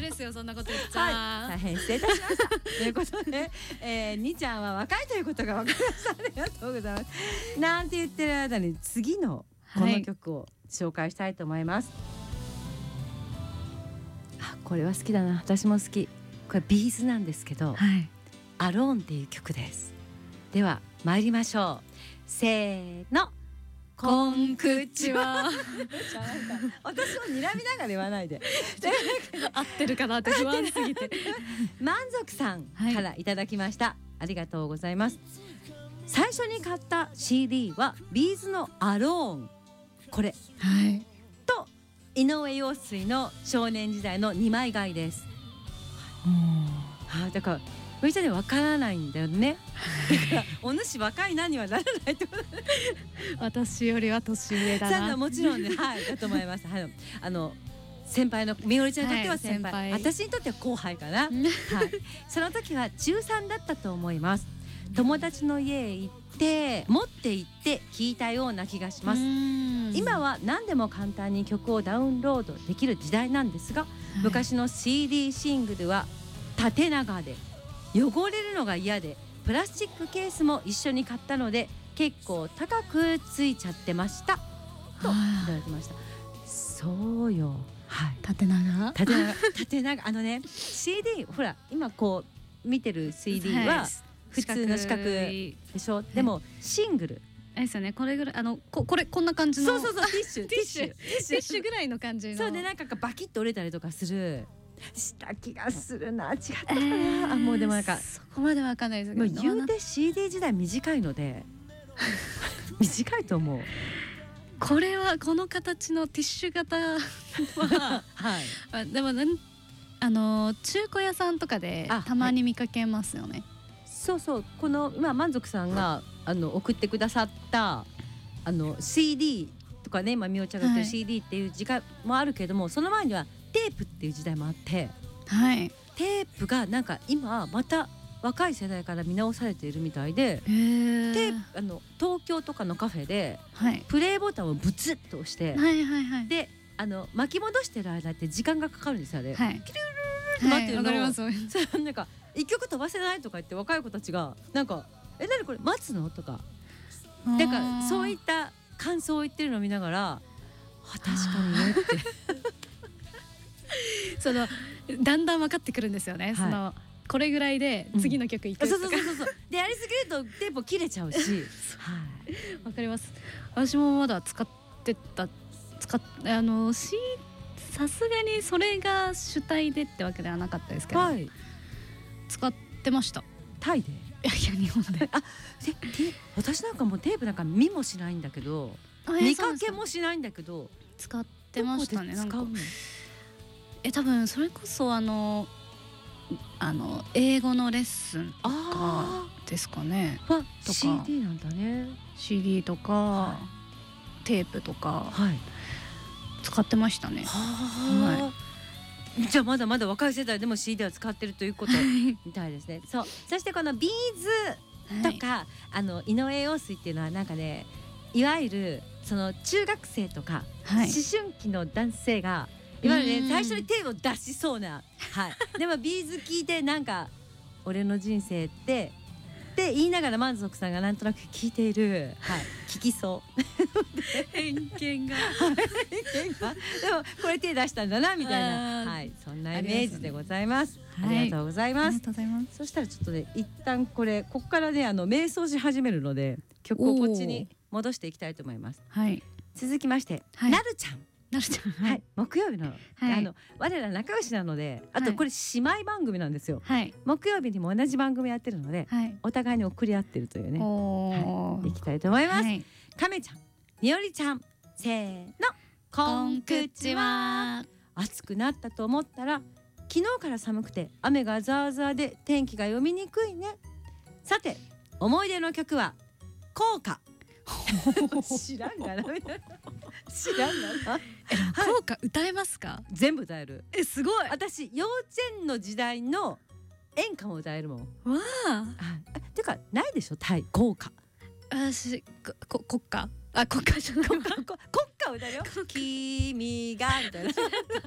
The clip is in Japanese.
ですよ、そんなこと言っちゃ。 はい、大変失礼いたしましたということで、にちゃんは若いということが分かりました。ありがとうございます。なんて言ってる間に次のこの曲を紹介したいと思います。あ、これは好きだな、私も好き。これビーズなんですけど、アローンっていう曲です。では参りましょう。せーの、 こんくちは。 私を睨みながら言わないで。 合ってるかなって不安すぎて。 満足さんからいただきました、ありがとうございます。最初に買った CD はビーズのアローン、これ、と井上陽水の少年時代の2枚買いです。だからふいちゃんには分からないんだよね。だからお主若いなにはならないってことで。 私よりは年上だな。 もちろんね、だと思います。先輩のみおりちゃんにとっては先輩、私にとっては後輩かな。その時は中3だったと思います。友達の家へ行って持って行って聴いたような気がします。今は何でも簡単に曲をダウンロードできる時代なんですが、昔の CD シングルは縦長で汚れるのが嫌で、プラスチックケースも一緒に買ったので結構高くついちゃってましたといただきました。そうよ、縦長CD、 ほら今こう見てる CD は普通の四角でしょ。でもシングルですよね。これぐらいこれこんな感じの、 そうティッシュぐらいの感じの。 そうで、なんかバキッと折れたりとかするした気がするな。違ったかな。もうでもなんかそこまでわかんないですけど、 もう言うて CD 時代短いので短いと思う。 これはこの形のティッシュ型はでも中古屋さんとかでたまに見かけますよね。 そうそう、この今満足さんが送ってくださったCD とかね、今みおちゃんが言ってる CD っていう時間もあるけども、その前にはテープっていう時代もあって、テープがなんか今また若い世代から見直されているみたいで、東京とかのカフェでプレイボタンをブツッと押して、で巻き戻してる間って時間がかかるんですよね。キルルルルって待ってるの、なんか一曲飛ばせないとか言って若い子たちがなんか何これ待つのとか、なんかそういった感想を言ってるのを見ながら、確かにねってだんだん分かってくるんですよね。これぐらいで次の曲いくとか、 でやりすぎるとテープ切れちゃうし。 わかります。私もまだ使ってたさすがにそれが主体でってわけではなかったですけど、使ってました。 タイで？いや日本で。私なんかもうテープなんか見もしないんだけど、見かけもしないんだけど使ってましたね。なんか多分それこそ英語のレッスンとかですかね。とか CD なんだね。 CD とか、テープとか、使ってましたね。 じゃあまだまだ若い世代でも CD は使ってるということみたいですね。そしてこのビーズとか、井上陽水っていうのはなんかね、いわゆるその中学生とか、思春期の男性がいわゆるね、最初に手を出しそうな、でもビーズ聞いてなんか俺の人生って言いながら満足さんがなんとなく聞いている、聞きそう偏見がでもこれ手出したんだなみたいな、そんなイメージでございます。ありがとうございます。そしたらちょっとね、一旦ここからね瞑想し始めるので曲をこっちに戻していきたいと思います。続きまして、なるちゃん。木曜日の我ら仲良しなので、あとこれ姉妹番組なんですよ。木曜日にも同じ番組やってるので、お互いに送り合ってるというね、いきたいと思います。亀ちゃん、みおりちゃん、せーの、こんくちは。暑くなったと思ったら昨日から寒くて雨がザーザーで天気が読みにくいね。さて思い出の曲は校歌。知らんがなみたいな。知らんがな。 校歌歌えますか？ 全部歌える。 すごい。 私幼稚園の時代の演歌も歌えるもん。 わあ。 ていうかないでしょ、タイ校歌。 私国歌じゃない。 国歌歌うよ。君がみたいな。